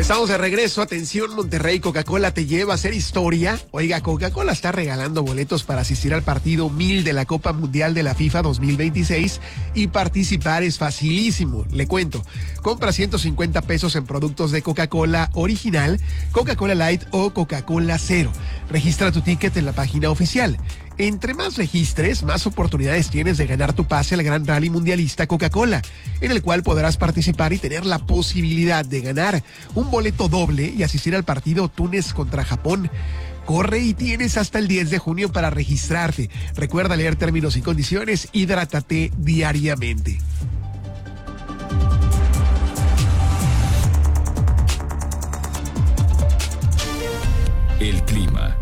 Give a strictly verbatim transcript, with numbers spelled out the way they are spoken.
Estamos de regreso. Atención, Monterrey, Coca-Cola te lleva a hacer historia. Oiga, Coca-Cola está regalando boletos para asistir al partido mil de la Copa Mundial de la FIFA dos mil veintiséis y participar es facilísimo. Le cuento, compra ciento cincuenta pesos en productos de Coca-Cola original, Coca-Cola Light o Coca-Cola Cero. Registra tu ticket en la página oficial. Entre más registres, más oportunidades tienes de ganar tu pase al Gran Rally Mundialista Coca-Cola, en el cual podrás participar y tener la posibilidad de ganar un boleto doble y asistir al partido Túnez contra Japón. Corre y tienes hasta el diez de junio para registrarte. Recuerda leer términos y condiciones, hidrátate diariamente. El clima